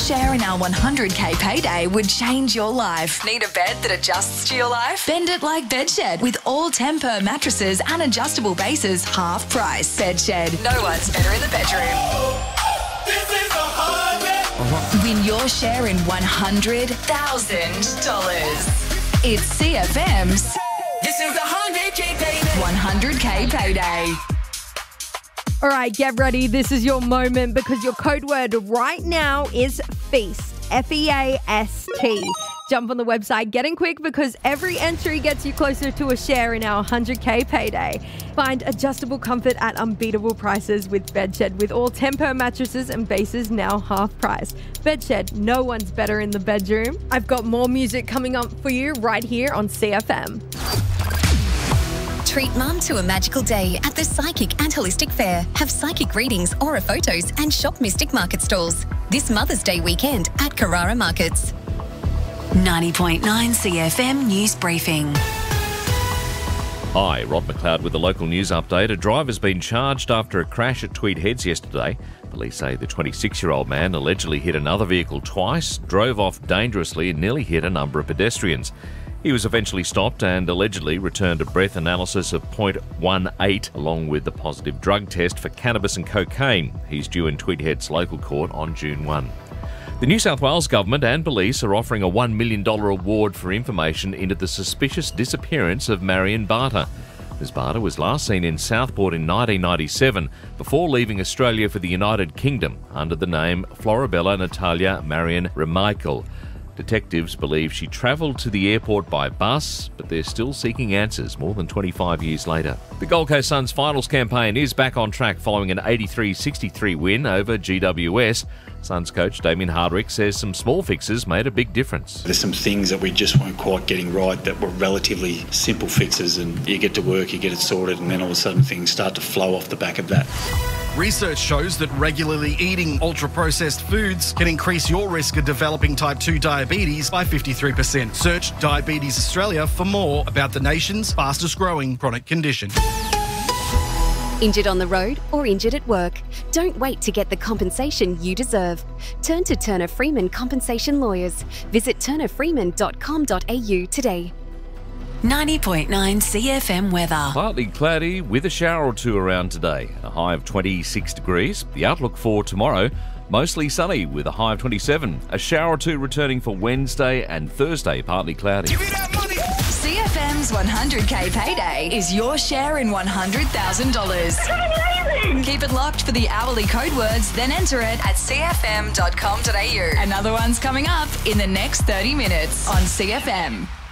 share in our 100k payday would change your life. Need a bed that adjusts to your life? Bend it like Bedshed with all Tempur mattresses and adjustable bases, half price. Bedshed. No one's better in the bedroom. Win your share in $100,000. It's CFM's This is the 100k payday. 100k payday. All right, get ready. This is your moment because your code word right now is FEAST. F-E-A-S-T. Jump on the website, get in quick because every entry gets you closer to a share in our 100k payday. Find adjustable comfort at unbeatable prices with Bedshed with all Tempur mattresses and bases now half price. Bedshed, no one's better in the bedroom. I've got more music coming up for you right here on CFM. Treat mum to a magical day at the Psychic and Holistic Fair. Have psychic readings, aura photos and shop Mystic Market stalls. This Mother's Day weekend at Carrara Markets. 90.9 CFM News Briefing. Hi, Rod McLeod with the local news update. A driver's been charged after a crash at Tweed Heads yesterday. Police say the 26-year-old man allegedly hit another vehicle twice, drove off dangerously and nearly hit a number of pedestrians. He was eventually stopped and allegedly returned a breath analysis of 0.18 along with the positive drug test for cannabis and cocaine. He's due in Tweed Heads local court on June 1. The New South Wales Government and police are offering a $1 million award for information into the suspicious disappearance of Marion Barter. Ms Barter was last seen in Southport in 1997 before leaving Australia for the United Kingdom under the name Florabella Natalia Marion Remichael. Detectives believe she travelled to the airport by bus, but they're still seeking answers more than 25 years later. The Gold Coast Suns finals campaign is back on track following an 83-63 win over GWS. Suns coach Damien Hardwick says some small fixes made a big difference. There's some things that we just weren't quite getting right that were relatively simple fixes, and you get to work, you get it sorted, and then all of a sudden things start to flow off the back of that. Research shows that regularly eating ultra-processed foods can increase your risk of developing type 2 diabetes by 53%. Search Diabetes Australia for more about the nation's fastest-growing chronic condition. Injured on the road or injured at work? Don't wait to get the compensation you deserve. Turn to Turner Freeman Compensation Lawyers. Visit turnerfreeman.com.au today. 90.9 CFM weather. Partly cloudy with a shower or two around today. A high of 26 degrees. The outlook for tomorrow, mostly sunny with a high of 27. A shower or two returning for Wednesday and Thursday, partly cloudy. Give me that money. CFM's 100k payday is your share in $100,000. Keep it locked for the hourly code words, then enter it at cfm.com.au. Another one's coming up in the next 30 minutes on CFM.